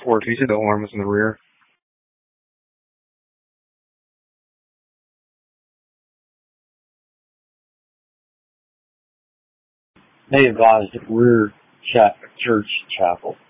4. You said the alarm was in the rear. They advised rear church chapel.